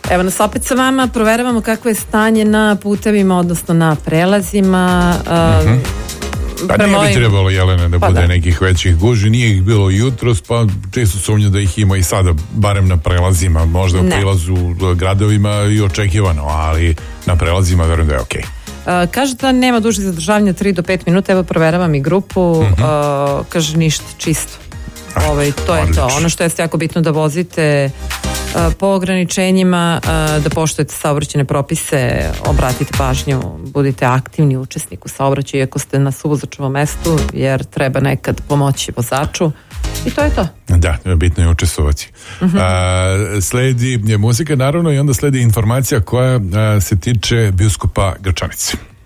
Evo nas opet sa vama, proveravamo kakvo je stanje na putevima, odnosno na prelazima. Pa nije bi trebalo, Jelena, da bude nekih većih gužvi, nije ih bilo jutros, pa često sumnju da ih ima i sada, barem na prelazima, možda u prilazu gradovima i očekivano, ali na prelazima verujem da je okej. Kaže da nema dužih zadržavanja 3 do 5 minuta, evo proveravam i grupu, kaže ništa, čisto. To je to. Ono što je jako bitno da vozite po ograničenjima, da poštujete saobraćajne propise, obratite pažnju, budite aktivni učesnik u saobraćaju iako ste na suvozačevom mestu, jer treba nekad pomoći vozaču i to je to. Da, bitno je učestvovati. Sledi muzika naravno i onda sledi informacija koja se tiče bioskopa Gračanice.